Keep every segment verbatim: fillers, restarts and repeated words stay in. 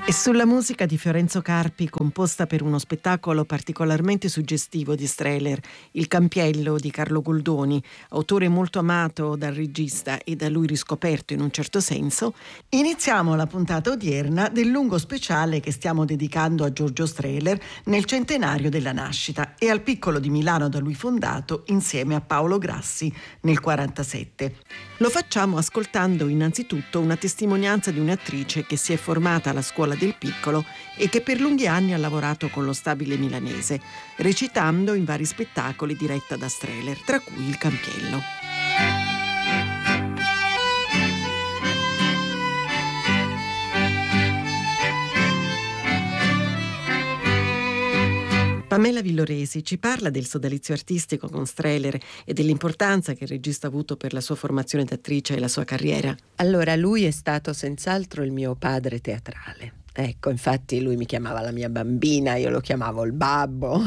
E sulla musica di Fiorenzo Carpi, composta per uno spettacolo particolarmente suggestivo di Strehler, Il Campiello di Carlo Goldoni, autore molto amato dal regista e da lui riscoperto in un certo senso, iniziamo la puntata odierna del lungo speciale che stiamo dedicando a Giorgio Strehler nel centenario della nascita e al Piccolo di Milano da lui fondato insieme a Paolo Grassi nel quarantasette. Lo facciamo ascoltando innanzitutto una testimonianza di un'attrice che si è formata alla scuola del Piccolo e che per lunghi anni ha lavorato con lo Stabile milanese, recitando in vari spettacoli diretta da Strehler, tra cui Il Campiello. Pamela Villoresi ci parla del sodalizio artistico con Strehler e dell'importanza che il regista ha avuto per la sua formazione d'attrice e la sua carriera. Allora, lui è stato senz'altro il mio padre teatrale. Ecco, infatti lui mi chiamava la mia bambina, io lo chiamavo il babbo.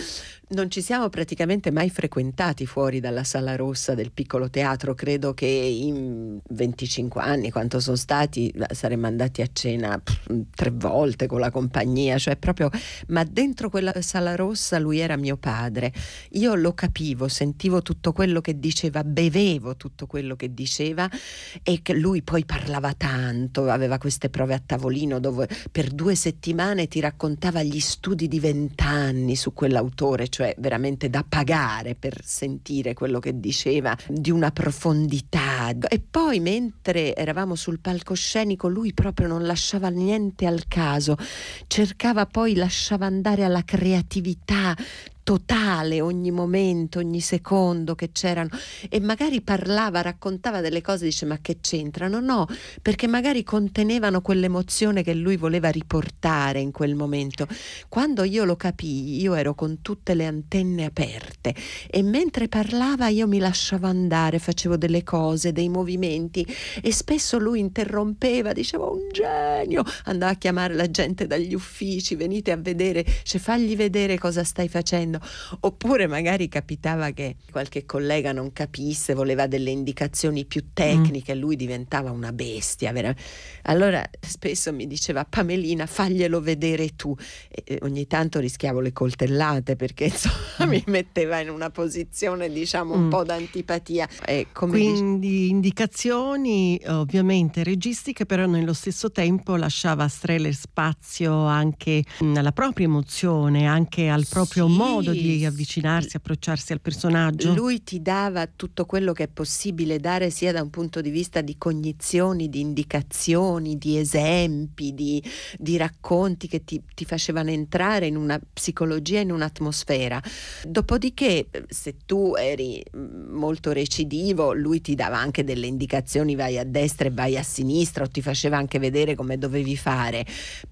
Non ci siamo praticamente mai frequentati fuori dalla Sala Rossa del Piccolo Teatro. Credo che in venticinque anni, quanto sono stati, saremmo andati a cena pff, tre volte con la compagnia, cioè proprio, ma dentro quella Sala Rossa lui era mio padre. Io lo capivo, sentivo tutto quello che diceva, bevevo tutto quello che diceva, e che lui poi parlava tanto, aveva queste prove a tavolino dove per due settimane ti raccontava gli studi di vent'anni su quell'autore, cioè veramente da pagare per sentire quello che diceva, di una profondità. E poi mentre eravamo sul palcoscenico lui proprio non lasciava niente al caso, cercava, poi lasciava andare alla creatività totale ogni momento, ogni secondo che c'erano, e magari parlava, raccontava delle cose, dice ma che c'entrano? No, perché magari contenevano quell'emozione che lui voleva riportare in quel momento. Quando io lo capii, io ero con tutte le antenne aperte e mentre parlava io mi lasciavo andare, facevo delle cose, dei movimenti, e spesso lui interrompeva, diceva un genio, andava a chiamare la gente dagli uffici, venite a vedere, cioè fagli vedere cosa stai facendo. Oppure magari capitava che qualche collega non capisse, voleva delle indicazioni più tecniche, mm. lui diventava una bestia veramente. Allora spesso mi diceva Pamelina faglielo vedere tu, e ogni tanto rischiavo le coltellate perché insomma mm. mi metteva in una posizione diciamo un mm. po' d'antipatia, e come quindi dice... indicazioni ovviamente registiche, però nello stesso tempo lasciava a Strehler spazio anche alla propria emozione, anche al proprio sì. modo di avvicinarsi, approcciarsi al personaggio. Lui ti dava tutto quello che è possibile dare, sia da un punto di vista di cognizioni, di indicazioni, di esempi, di, di racconti che ti, ti facevano entrare in una psicologia, in un'atmosfera. Dopodiché, se tu eri molto recidivo, lui ti dava anche delle indicazioni, vai a destra e vai a sinistra, o ti faceva anche vedere come dovevi fare.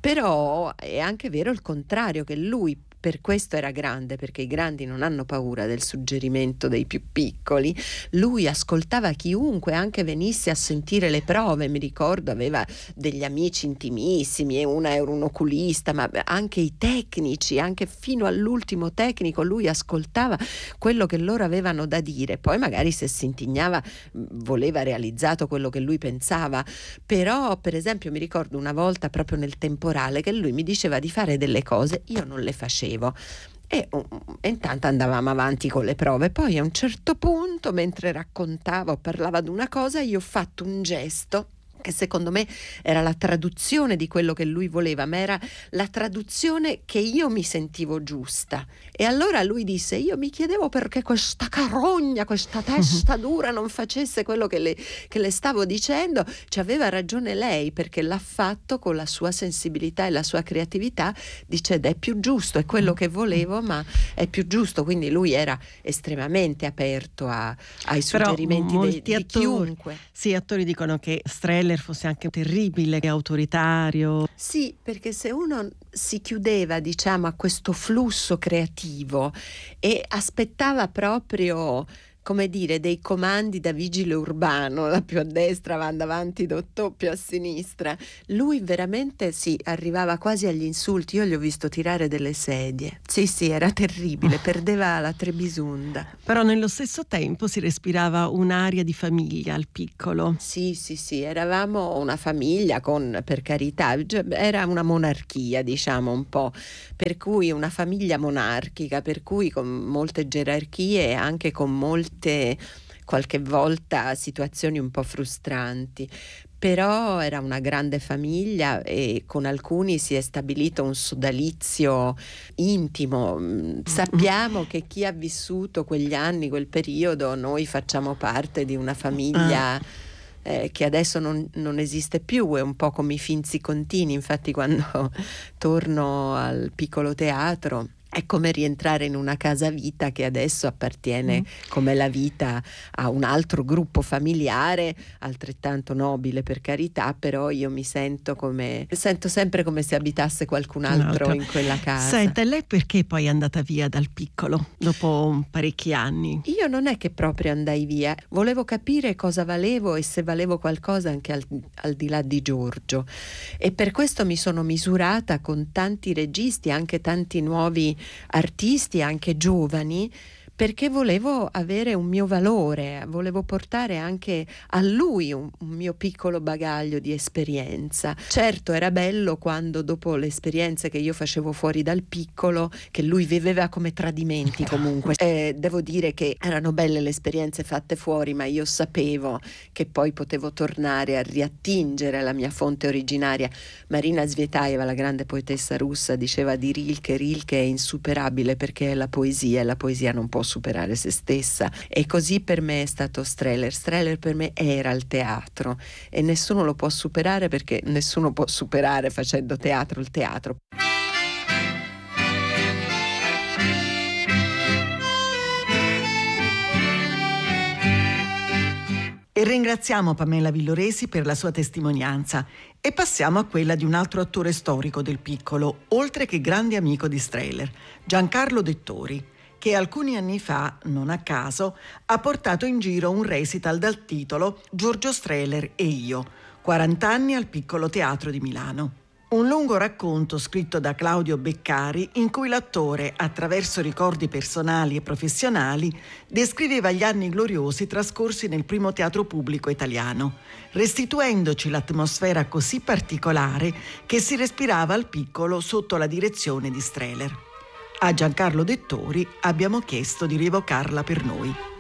Però è anche vero il contrario, che lui per questo era grande, perché i grandi non hanno paura del suggerimento dei più piccoli. Lui ascoltava chiunque, anche venisse a sentire le prove. Mi ricordo aveva degli amici intimissimi e una era un oculista, ma anche i tecnici, anche fino all'ultimo tecnico lui ascoltava quello che loro avevano da dire. Poi magari se si indignava voleva realizzato quello che lui pensava. Però per esempio mi ricordo una volta proprio nel Temporale che lui mi diceva di fare delle cose, io non le facevo. E, e intanto andavamo avanti con le prove. Poi a un certo punto, mentre raccontava o parlava di una cosa, io ho fatto un gesto che secondo me era la traduzione di quello che lui voleva, ma era la traduzione che io mi sentivo giusta. E allora lui disse, io mi chiedevo perché questa carogna, questa testa dura non facesse quello che le, che le stavo dicendo. Ci aveva ragione lei, perché l'ha fatto con la sua sensibilità e la sua creatività, dice ed è più giusto, è quello che volevo, ma è più giusto. Quindi lui era estremamente aperto a, ai suggerimenti de, di attori, chiunque. Sì, attori dicono che Strehler fosse anche terribile e autoritario. Sì, perché se uno si chiudeva, diciamo, a questo flusso creativo e aspettava proprio come dire, dei comandi da vigile urbano, la più a destra va avanti, doppio più a sinistra. Lui veramente sì, arrivava quasi agli insulti, io gli ho visto tirare delle sedie. Sì, sì, era terribile, perdeva la Trebisonda. Però nello stesso tempo si respirava un'aria di famiglia al piccolo. Sì, sì, sì, eravamo una famiglia con, per carità, era una monarchia, diciamo un po', per cui una famiglia monarchica, per cui con molte gerarchie e anche con molte qualche volta situazioni un po' frustranti, però era una grande famiglia e con alcuni si è stabilito un sodalizio intimo. Sappiamo che chi ha vissuto quegli anni, quel periodo, noi facciamo parte di una famiglia eh, che adesso non, non esiste più, è un po' come i Finzi Contini. Infatti quando torno al piccolo teatro è come rientrare in una casa vita che adesso appartiene, mm. come la vita, a un altro gruppo familiare, altrettanto nobile per carità, però io mi sento come, sento sempre come se abitasse qualcun altro, altro. in quella casa. Senta, e lei perché poi è andata via dal piccolo, dopo parecchi anni? Io non è che proprio andai via, volevo capire cosa valevo e se valevo qualcosa anche al, al di là di Giorgio, e per questo mi sono misurata con tanti registi, anche tanti nuovi artisti, anche giovani, perché volevo avere un mio valore, volevo portare anche a lui un, un mio piccolo bagaglio di esperienza. Certo, era bello quando, dopo le esperienze che io facevo fuori dal piccolo, che lui viveva come tradimenti comunque, eh, devo dire che erano belle le esperienze fatte fuori, ma io sapevo che poi potevo tornare a riattingere alla mia fonte originaria. Marina Zvetaeva, la grande poetessa russa, diceva di Rilke: Rilke è insuperabile perché è la poesia e la poesia non può superare se stessa, e così per me è stato Strehler. Strehler per me era il teatro e nessuno lo può superare, perché nessuno può superare facendo teatro il teatro. E ringraziamo Pamela Villoresi per la sua testimonianza e passiamo a quella di un altro attore storico del piccolo, oltre che grande amico di Strehler, Giancarlo Dettori, che alcuni anni fa, non a caso, ha portato in giro un recital dal titolo Giorgio Strehler e io, quaranta anni al Piccolo Teatro di Milano. Un lungo racconto scritto da Claudio Beccari in cui l'attore, attraverso ricordi personali e professionali, descriveva gli anni gloriosi trascorsi nel primo teatro pubblico italiano, restituendoci l'atmosfera così particolare che si respirava al piccolo sotto la direzione di Strehler. A Giancarlo Dettori abbiamo chiesto di rievocarla per noi.